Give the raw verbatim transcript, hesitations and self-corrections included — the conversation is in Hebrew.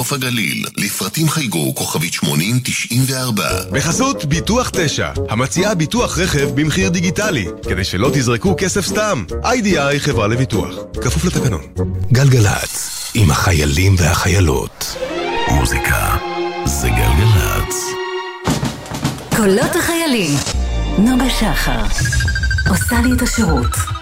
נוף הגליל. לפרטים חייגו כוכבית שמונים תשעים וארבע. בחסות ביטוח תשע, המציעה ביטוח רכב במחיר דיגיטלי, כדי שלא תזרקו כסף סתם. איי די איי חברה לביטוח, כפוף לתקנון. גלגלץ, עם החיילים והחיילות. מוזיקה זה גלגלץ. קולות החיילים. נוגה שחר עושה לי את השירות.